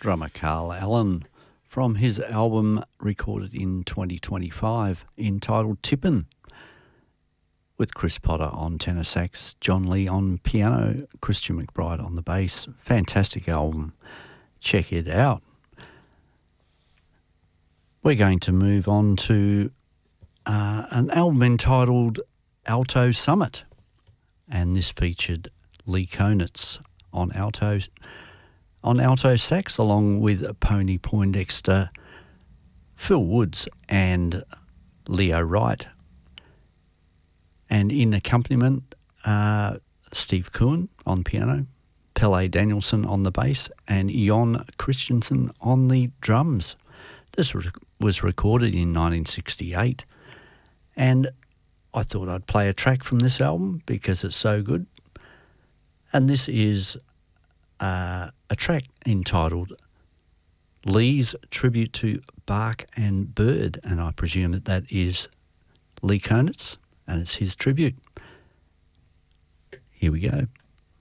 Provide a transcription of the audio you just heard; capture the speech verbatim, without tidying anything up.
drummer Carl Allen from his album recorded in twenty twenty-five entitled Tippin', with Chris Potter on tenor sax, John Lee on piano, Christian McBride on the bass. Fantastic album. Check it out. We're going to move on to uh, an album entitled Alto Summit, and this featured Lee Konitz on alto, on alto sax, along with Pony Poindexter, Phil Woods and Leo Wright. And in accompaniment, uh, Steve Kuhn on piano, Pelle Danielson on the bass, and Jon Christensen on the drums. This was, was recorded in nineteen sixty-eight, and I thought I'd play a track from this album because it's so good. And this is uh, a track entitled Lee's Tribute to Bark and Bird, and I presume that that is Lee Konitz, and it's his tribute. Here we go.